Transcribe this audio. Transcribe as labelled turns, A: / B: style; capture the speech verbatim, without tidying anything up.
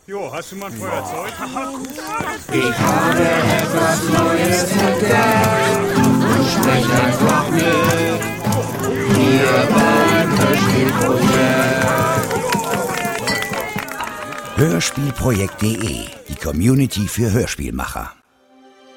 A: Jo, hast du mal ein Feuerzeug?
B: Ich habe etwas Neues entdeckt und sprich einfach mit. Hier beim Hörspielprojekt.
C: Hörspielprojekt punkt de, die Community für Hörspielmacher.